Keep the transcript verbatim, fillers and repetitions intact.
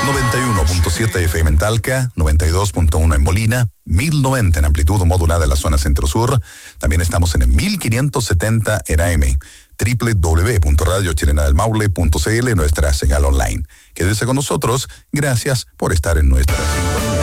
noventa y uno punto siete F M en Talca, noventa y dos punto uno en Molina, mil noventa en amplitud modulada en la zona centro-sur. También estamos en el mil quinientos setenta en A M, doble u doble u doble u punto radio chilena del maule punto c l, nuestra señal online. Quédese con nosotros. Gracias por estar en nuestra sintonía.